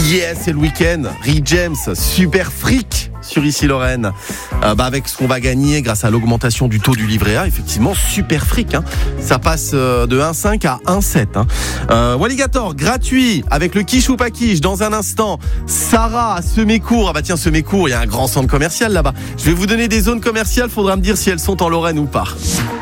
Yes, c'est le week-end. Rick James, super fric sur Ici Lorraine. Avec ce qu'on va gagner grâce à l'augmentation du taux du livret A, effectivement, super fric. Ça passe de 1,5 à 1,7. Walligator, gratuit, avec le quiche ou pas quiche. Dans un instant, Sarah à Semécourt. Tiens, Semécourt, il y a un grand centre commercial là-bas. Je vais vous donner des zones commerciales, faudra me dire si elles sont en Lorraine ou pas.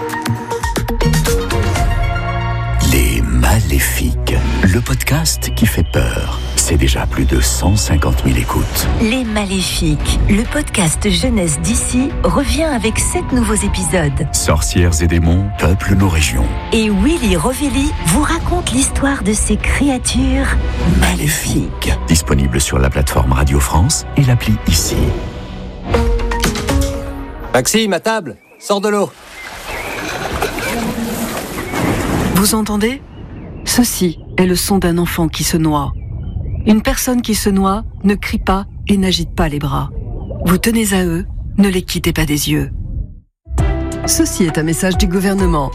Les Maléfiques, le podcast qui fait peur. C'est déjà plus de 150 000 écoutes. Les Maléfiques, le podcast jeunesse d'ici, revient avec 7 nouveaux épisodes. Sorcières et démons peuplent nos régions. Et Willy Rovelli vous raconte l'histoire de ces créatures maléfiques. Disponible sur la plateforme Radio France et l'appli Ici. Maxime, à table, sors de l'eau. Vous entendez ? Ceci est le son d'un enfant qui se noie. Une personne qui se noie ne crie pas et n'agite pas les bras. Vous tenez à eux, ne les quittez pas des yeux. Ceci est un message du gouvernement.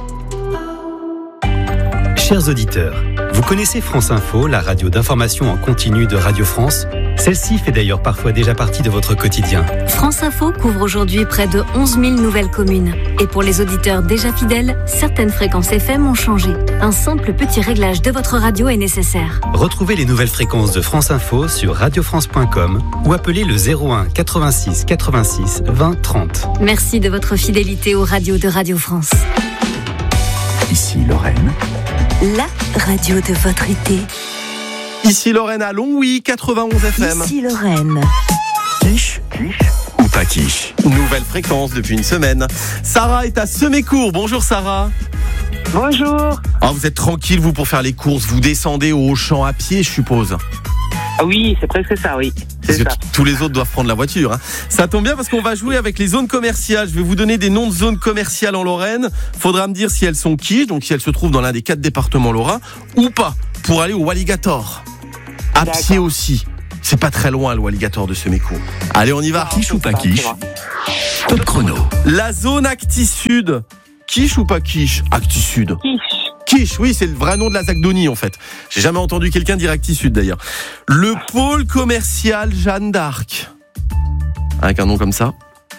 Chers auditeurs, vous connaissez France Info, la radio d'information en continu de Radio France ? Celle-ci fait d'ailleurs parfois déjà partie de votre quotidien. France Info couvre aujourd'hui près de 11 000 nouvelles communes. Et pour les auditeurs déjà fidèles, certaines fréquences FM ont changé. Un simple petit réglage de votre radio est nécessaire. Retrouvez les nouvelles fréquences de France Info sur radiofrance.com ou appelez le 01 86 86 20 30. Merci de votre fidélité aux radios de Radio France. Ici Lorraine. La radio de votre été. Ici Lorraine à Longwy, 91 FM. Ici Lorraine. Quiche ou pas quiche. Nouvelle fréquence depuis une semaine. Sarah est à Semécourt. Bonjour Sarah. Bonjour. Vous êtes tranquille vous pour faire les courses. Vous descendez au champ à pied, je suppose. Ah oui, c'est presque ça, oui. Parce C'est que ça. tous les autres doivent prendre la voiture. Ça tombe bien parce qu'on va jouer avec les zones commerciales. Je vais vous donner des noms de zones commerciales en Lorraine. Faudra me dire si elles sont quiche, donc si elles se trouvent dans l'un des 4 départements lorrains, ou pas, pour aller au Walligator. À D'accord. pied aussi. C'est pas très loin le Walligator de Semécourt. Allez, on y va. Quiche ou pas quiche. Ça va. Top chrono. La zone Acti Sud. Quiche ou pas quiche ? Acti Sud. Quiche. Quiche, oui, c'est le vrai nom de la Zagdonie en fait. J'ai jamais entendu quelqu'un dire Acti Sud d'ailleurs. Le pôle commercial Jeanne d'Arc. Avec un nom comme ça.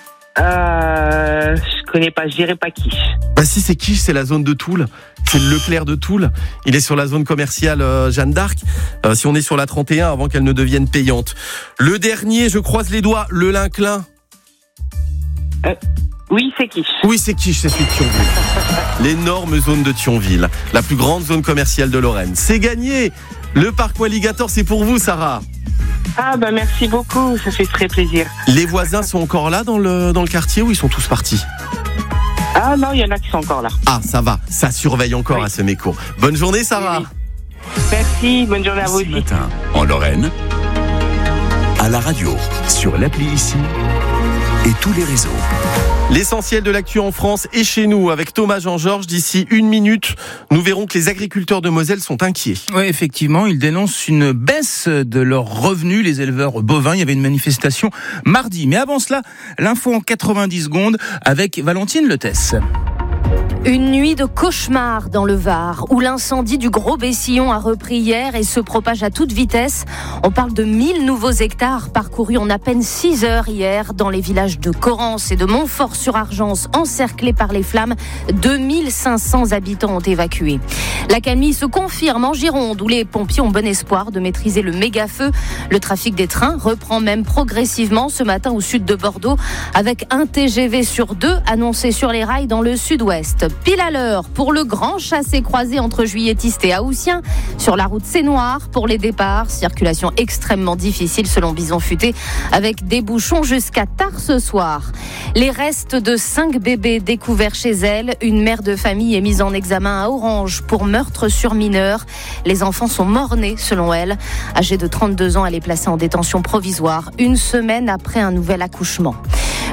Je connais pas, je dirais pas quiche. Si c'est quiche, c'est la zone de Toul. C'est le Leclerc de Toul. Il est sur la zone commerciale Jeanne d'Arc. Si on est sur la 31 avant qu'elle ne devienne payante. Le dernier, je croise les doigts, le Linclin. Oui, c'est quiche. Oui, c'est quiche, c'est celui de Thionville. L'énorme zone de Thionville. La plus grande zone commerciale de Lorraine. C'est gagné. Le parc Walligator, c'est pour vous, Sarah. Merci beaucoup, ça fait très plaisir. Les voisins sont encore là dans le quartier ou ils sont tous partis ? Ah non, il y en a qui sont encore là. Ah, ça va. Ça surveille encore Oui. à Semécourt. Bonne journée, Sarah. Oui. Merci, bonne journée à vous Ce aussi. matin, en Lorraine, à la radio, sur l'appli Ici et tous les réseaux. L'essentiel de l'actu en France est chez nous avec Thomas Jean-Georges. D'ici 1 minute, nous verrons que les agriculteurs de Moselle sont inquiets. Oui, effectivement, ils dénoncent une baisse de leurs revenus, les éleveurs bovins. Il y avait une manifestation mardi. Mais avant cela, l'info en 90 secondes avec Valentine Letesse. Une nuit de cauchemar dans le Var, où l'incendie du Gros Bessillon a repris hier et se propage à toute vitesse. On parle de 1000 nouveaux hectares parcourus en à peine 6 heures hier dans les villages de Corrence et de Montfort-sur-Argence, encerclés par les flammes. 2500 habitants ont évacué. L'accalmie se confirme en Gironde, où les pompiers ont bon espoir de maîtriser le méga-feu. Le trafic des trains reprend même progressivement ce matin au sud de Bordeaux, avec un TGV sur 2 annoncé sur les rails dans le sud-ouest. Pile à l'heure pour le grand chassé-croisé entre Juilletistes et Haussien sur la route Sénoir pour les départs. Circulation extrêmement difficile selon Bison Futé, avec des bouchons jusqu'à tard ce soir. Les restes de 5 bébés découverts chez elle. Une mère de famille est mise en examen à Orange pour meurtre sur mineur. Les enfants sont morts-nés selon elle. Âgée de 32 ans, elle est placée en détention provisoire 1 semaine après un nouvel accouchement.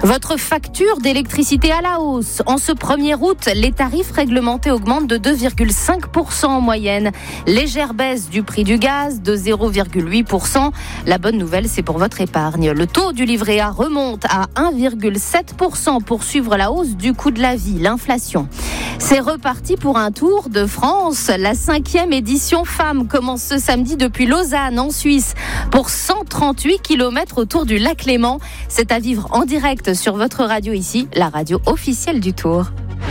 Votre facture d'électricité à la hausse. En ce 1er août, les tarifs réglementés augmentent de 2,5% en moyenne. Légère baisse du prix du gaz de 0,8%. La bonne nouvelle, c'est pour votre épargne. Le taux du livret A remonte à 1,7% pour suivre la hausse du coût de la vie, l'inflation. C'est reparti pour un tour de France. La 5e édition Femmes commence ce samedi depuis Lausanne, en Suisse, pour 138 km autour du lac Léman. C'est à vivre en direct sur votre radio ici, la radio officielle du Tour.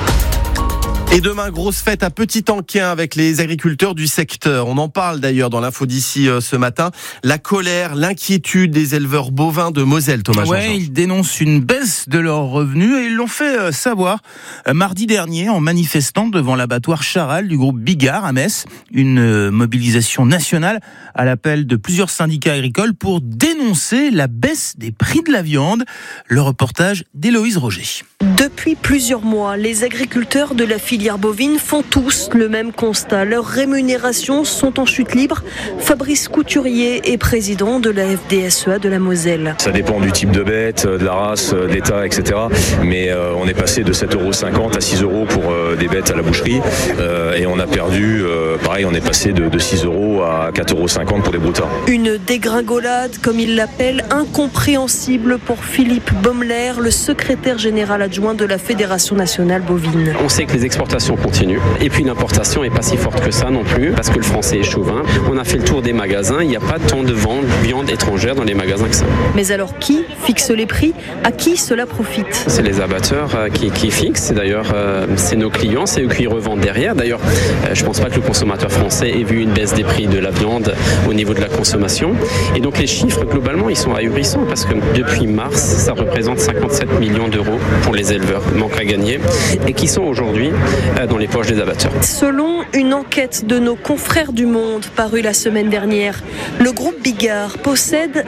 Et demain, grosse fête à Petit-Anquin avec les agriculteurs du secteur. On en parle d'ailleurs dans l'info d'ici ce matin. La colère, l'inquiétude des éleveurs bovins de Moselle, Thomas Jean-Jean. Ouais, ils dénoncent une baisse de leurs revenus et ils l'ont fait savoir mardi dernier en manifestant devant l'abattoir Charal du groupe Bigard à Metz. Une mobilisation nationale à l'appel de plusieurs syndicats agricoles pour dénoncer la baisse des prix de la viande. Le reportage d'Héloïse Roger. Depuis plusieurs mois, les agriculteurs de la filière bovine font tous le même constat. Leurs rémunérations sont en chute libre. Fabrice Couturier est président de la FDSEA de la Moselle. Ça dépend du type de bête, de la race, de l'état, etc. Mais on est passé de 7,50 € à 6 € pour des bêtes à la boucherie. Et on a perdu, pareil, on est passé de 6 € à 4,50 € pour des broutards. Une dégringolade, comme il l'appelle, incompréhensible pour Philippe Baumler, le secrétaire général adjoint de la Fédération nationale bovine. On sait que les exportations continuent. Et puis l'importation n'est pas si forte que ça non plus, parce que le français est chauvin. On a fait le tour des magasins, il n'y a pas tant de vente de viande étrangère dans les magasins que ça. Mais alors qui fixe les prix ? À qui cela profite ? C'est les abatteurs qui fixent. D'ailleurs, c'est nos clients, c'est eux qui revendent derrière. D'ailleurs, je ne pense pas que le consommateur français ait vu une baisse des prix de la viande au niveau de la consommation. Et donc les chiffres, globalement, ils sont ahurissants, parce que depuis mars, ça représente 57 millions d'euros pour les éleveurs, manque à gagner, et qui sont aujourd'hui dans les poches des abatteurs. Selon une enquête de nos confrères du Monde parue la semaine dernière, le groupe Bigard possède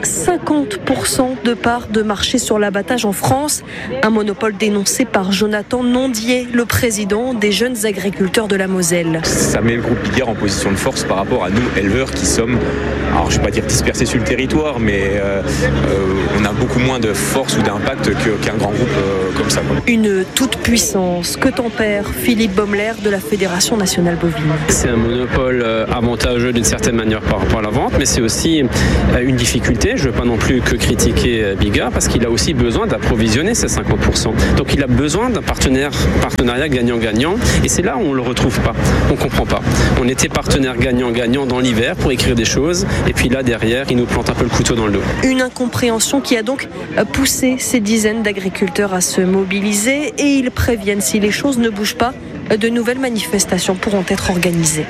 50% de parts de marché sur l'abattage en France, un monopole dénoncé par Jonathan Nondier, le président des jeunes agriculteurs de la Moselle. Ça met le groupe Bigard en position de force par rapport à nous, éleveurs, qui sommes, alors je ne vais pas dire dispersés sur le territoire, mais on a beaucoup moins de force ou d'impact qu'un grand groupe comme ça. Une toute-puissance que tempère Philippe Baumler de la Fédération nationale bovine. C'est un monopole avantageux d'une certaine manière par rapport à la vente, mais c'est aussi une difficulté. Je ne veux pas non plus que critiquer Bigard, parce qu'il a aussi besoin d'approvisionner ces 50%. Donc il a besoin d'un partenariat gagnant-gagnant, et c'est là où on ne le retrouve pas. On ne comprend pas. On était partenaire gagnant-gagnant dans l'hiver pour écrire des choses, et puis là derrière, il nous plante un peu le couteau dans le dos. Une incompréhension qui a donc poussé ces dizaines d'agriculteurs à se mobiliser, et ils préviennent, si les choses ne bougent pas, de nouvelles manifestations pourront être organisées.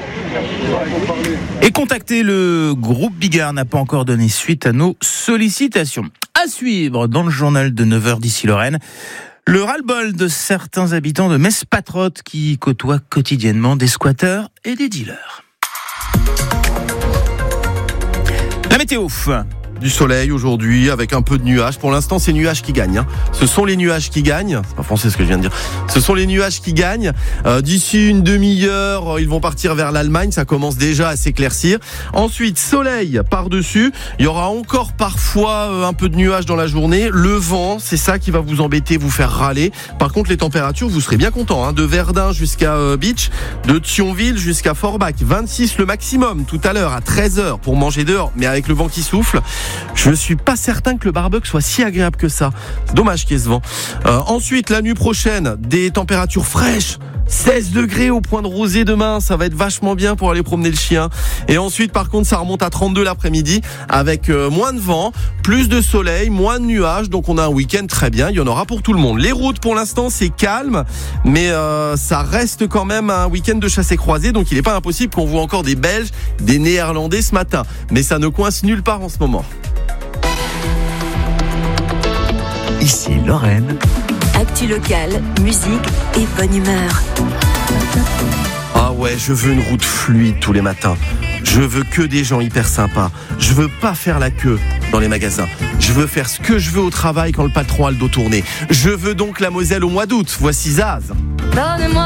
Et contacter le groupe Bigard n'a pas encore donné suite à nos sollicitations. À suivre dans le journal de 9h d'ici Lorraine, le ras-le-bol de certains habitants de Metz-Patrotte qui côtoient quotidiennement des squatteurs et des dealers. La météo. Du soleil aujourd'hui avec un peu de nuages. Pour l'instant, c'est nuages qui gagnent. Ce sont les nuages qui gagnent. C'est pas français ce que je viens de dire. Ce sont les nuages qui gagnent. D'ici une demi-heure, ils vont partir vers l'Allemagne. Ça commence déjà à s'éclaircir. Ensuite, soleil par-dessus. Il y aura encore parfois un peu de nuages dans la journée. Le vent, c'est ça qui va vous embêter, vous faire râler. Par contre, les températures, vous serez bien contents. De Verdun jusqu'à Beach, de Thionville jusqu'à Forbach. 26 le maximum tout à l'heure à 13h pour manger dehors, mais avec le vent qui souffle. Je ne suis pas certain que le barbecue soit si agréable que ça. C'est dommage qu'il y ait ce vent. Ensuite, la nuit prochaine, des températures fraîches. 16 degrés au point de rosée demain, ça va être vachement bien pour aller promener le chien. Et ensuite, par contre, ça remonte à 32 l'après-midi avec moins de vent, plus de soleil, moins de nuages. Donc on a un week-end très bien, il y en aura pour tout le monde. Les routes, pour l'instant, c'est calme, mais ça reste quand même un week-end de chassé-croisé. Donc il n'est pas impossible qu'on voit encore des Belges, des Néerlandais ce matin. Mais ça ne coince nulle part en ce moment. Ici Lorraine. Actu locale, musique et bonne humeur. Ah ouais, je veux une route fluide tous les matins. Je veux que des gens hyper sympas. Je veux pas faire la queue dans les magasins. Je veux faire ce que je veux au travail quand le patron a le dos tourné. Je veux donc la Moselle au mois d'août. Voici Zaz.